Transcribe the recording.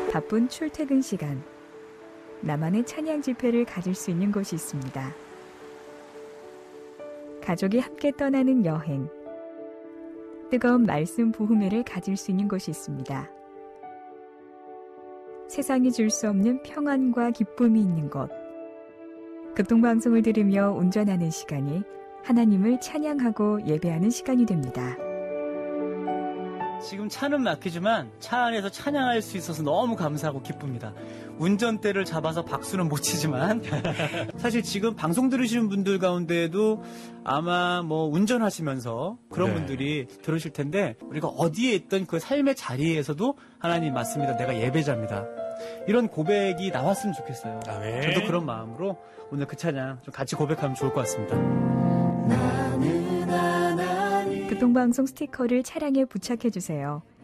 바쁜 출퇴근 시간, 나만의 찬양 집회를 가질 수 있는 곳이 있습니다. 가족이 함께 떠나는 여행, 뜨거운 말씀 부흥회를 가질 수 있는 곳이 있습니다. 세상이 줄 수 없는 평안과 기쁨이 있는 곳, 교통방송을 들으며 운전하는 시간이 하나님을 찬양하고 예배하는 시간이 됩니다. 지금 차는 막히지만 차 안에서 찬양할 수 있어서 너무 감사하고 기쁩니다. 운전대를 잡아서 박수는 못 치지만 사실 지금 방송 들으시는 분들 가운데에도 아마 뭐 운전하시면서 그런 분들이 들으실 텐데, 우리가 어디에 있던 그 삶의 자리에서도 하나님 맞습니다, 내가 예배자입니다, 이런 고백이 나왔으면 좋겠어요. 아멘. 저도 그런 마음으로 오늘 그 찬양 좀 같이 고백하면 좋을 것 같습니다. 교통방송 스티커를 차량에 부착해주세요.